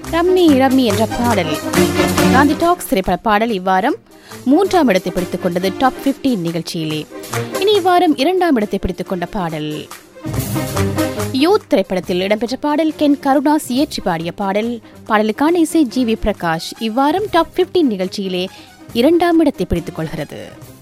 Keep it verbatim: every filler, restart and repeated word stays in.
Rummy rummy என்ற பாடல் Gandhi tax திரைப்பட பாடல் இவ்வாரம் மூன்றாம் இடத்தை பிடித்துக் கொண்டது டாப் பிப்டீன் நிகழ்ச்சியிலே. இனி இவ்வாரம் இரண்டாம் இடத்தை பிடித்துக் கொண்ட பாடல் யூத் திரைப்படத்தில் இடம்பெற்ற பாடல். கென் கருணாஸ் இயற்றி பாடிய பாடல். பாடலுக்கான இசை G we Prakash. இவ்வாரம் top fifteen நிகழ்ச்சியிலே இரண்டாம் இடத்தை பிடித்துக் கொள்கிறது.